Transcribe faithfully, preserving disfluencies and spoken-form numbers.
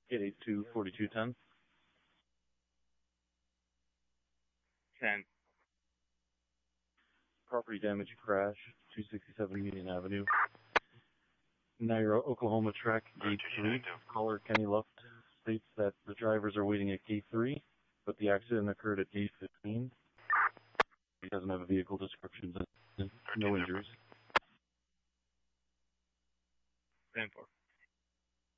eight eight two, four two one zero. ten. Property damage crash, two sixty-seven Union Avenue. Naira, Oklahoma track, gate three. Caller Kenny Luft states that the drivers are waiting at gate three, but the accident occurred at gate fifteen. He doesn't have a vehicle description, no injuries. ten four.